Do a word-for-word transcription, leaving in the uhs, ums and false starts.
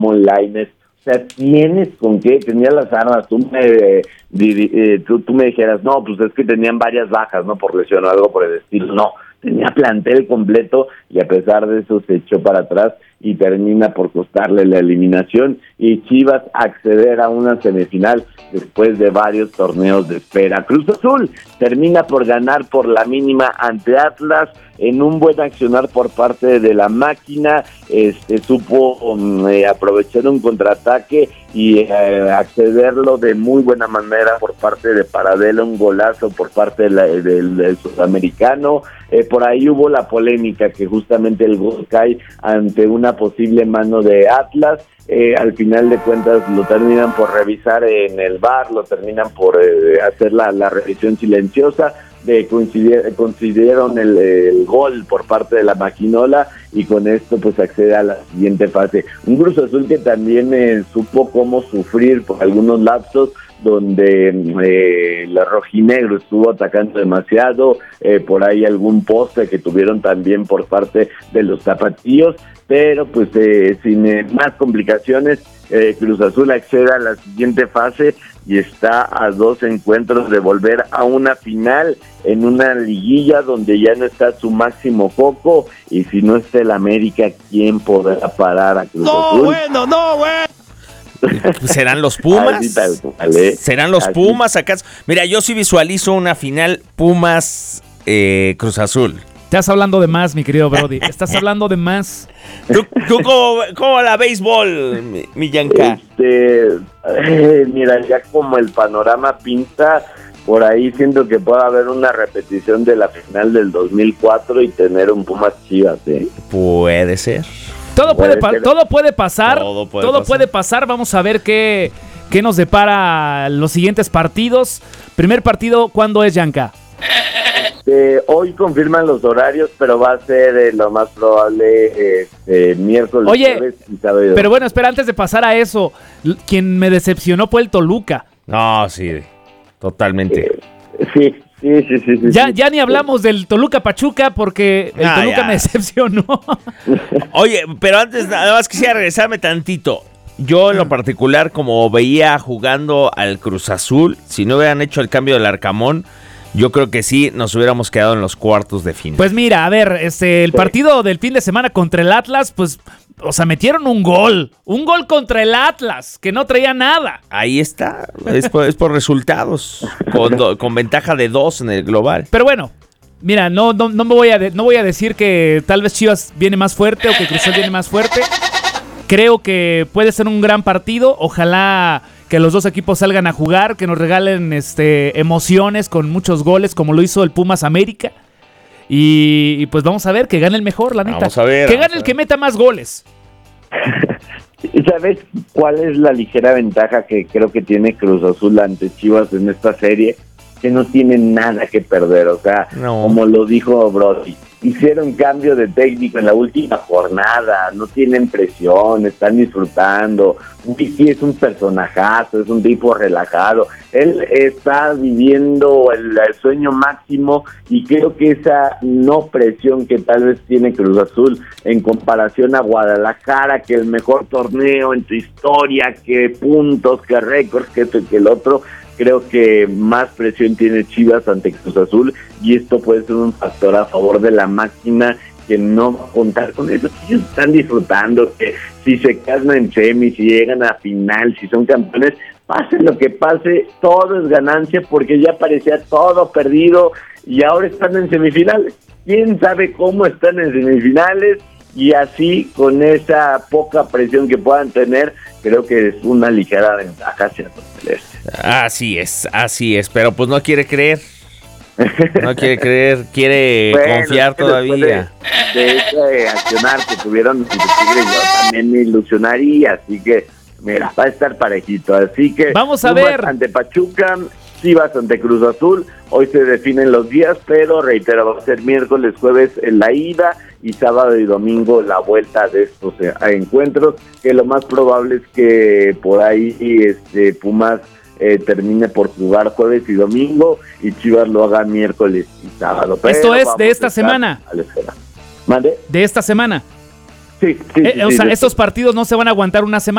Lainez. O sea, tienes con qué, tenía las armas, tú me, eh, eh, tú, tú me dijeras, no, pues es que tenían varias bajas, ¿no? Por lesión o algo por el estilo, no, tenía plantel completo y a pesar de eso se echó para atrás y termina por costarle la eliminación y Chivas acceder a una semifinal después de varios torneos de espera. Cruz Azul termina por ganar por la mínima ante Atlas en un buen accionar por parte de la máquina, este supo um, eh, aprovechar un contraataque y eh, accederlo de muy buena manera por parte de Paradela, un golazo por parte de la, del, del sudamericano. Eh, por ahí hubo la polémica que justamente el gol cae ante una posible mano de Atlas. Eh, al final de cuentas lo terminan por revisar en el V A R, lo terminan por eh, hacer la, la revisión silenciosa, de coincidir, consideraron el, el gol por parte de la Maquinola y con esto pues accede a la siguiente fase. Un Cruz Azul que también eh, supo cómo sufrir por algunos lapsos donde eh, la rojinegro estuvo atacando demasiado, eh, por ahí algún poste que tuvieron también por parte de los tapatíos, pero pues eh, sin eh, más complicaciones, eh, Cruz Azul accede a la siguiente fase y está a dos encuentros de volver a una final en una liguilla donde ya no está su máximo coco, y si no está el América, ¿quién podrá parar a Cruz no, Azul? No, bueno, no, bueno. ¿Serán los Pumas? ¿Serán los Pumas acaso? Mira, yo sí visualizo una final Pumas eh, Cruz Azul. Estás hablando de más, mi querido Brody. Estás hablando de más. ¿Tú, tú cómo, cómo la béisbol, mi, mi Yanka? Este, eh, mira, ya como el panorama pinta, por ahí siento que puede haber una repetición de la final del dos mil cuatro y tener un Pumas Chivas, ¿eh? Puede ser. Todo puede, pa- todo puede pasar. Todo, puede, todo pasar. puede pasar. Vamos a ver qué, qué nos depara los siguientes partidos. Primer partido, ¿cuándo es, Yanka? Este, hoy confirman los horarios, pero va a ser eh, lo más probable este, miércoles, Oye, jueves y sábado. Pero bueno, espera, antes de pasar a eso, quien me decepcionó fue el Toluca. No, sí, totalmente. Eh, sí, sí, sí, sí, sí. Ya, sí, ya ni sí. hablamos del Toluca Pachuca porque el Ah, Toluca ya. me decepcionó. Oye, pero antes nada más quisiera regresarme tantito. Yo en lo particular, como veía jugando al Cruz Azul, si no hubieran hecho el cambio del Arcamón, yo creo que sí nos hubiéramos quedado en los cuartos de final. Pues mira, a ver, este, el partido del fin de semana contra el Atlas, pues, o sea, metieron un gol. Un gol contra el Atlas, que no traía nada. Ahí está, es por, es por resultados, con, do, con ventaja de dos en el global. Pero bueno, mira, no, no, no, me voy a de, no voy a decir que tal vez Chivas viene más fuerte o que Cruz Azul viene más fuerte. Creo que puede ser un gran partido. Ojalá que los dos equipos salgan a jugar, que nos regalen este, emociones con muchos goles, como lo hizo el Pumas América. Y, y pues vamos a ver, que gane el mejor, la neta. Vamos a ver, que vamos gane a el ver. que meta más goles. ¿Sabes cuál es la ligera ventaja que creo que tiene Cruz Azul ante Chivas en esta serie? Que no tiene nada que perder, o sea, No. como lo dijo Brody, hicieron cambio de técnico en la última jornada, no tienen presión, están disfrutando. Vicky es un personajazo, es un tipo relajado, él está viviendo el, el sueño máximo y creo que esa no presión que tal vez tiene Cruz Azul en comparación a Guadalajara, que el mejor torneo en tu historia, que puntos, que récords, que esto y que el otro, creo que más presión tiene Chivas ante Cruz Azul y esto puede ser un factor a favor de la máquina que no va a contar con eso. Ellos están disfrutando que si se casan en semis, si llegan a final, si son campeones, pase lo que pase, todo es ganancia porque ya parecía todo perdido y ahora están en semifinales. ¿Quién sabe cómo están en semifinales? Y así, con esa poca presión que puedan tener, creo que es una ligera ventaja hacia los celestes. Así es, así es, pero pues no quiere creer. No quiere creer, quiere bueno, confiar todavía. De, de ese accionar que tuvieron en Tigres, yo también me ilusionaría, así que mira, va a estar parejito. Así que vamos a Pumas ver. Ante Pachuca, Chivas ante Cruz Azul, hoy se definen los días, pero reitero, va a ser miércoles, jueves en la ida y sábado y domingo la vuelta de estos eh, encuentros, que lo más probable es que por ahí este Pumas eh, termine por jugar jueves y domingo y Chivas lo haga miércoles y sábado. Pero esto es de esta semana. ¿Mande? De esta semana. Sí, sí, Eh, sí, o sí, sea, sí. estos partidos no se van a aguantar una semana.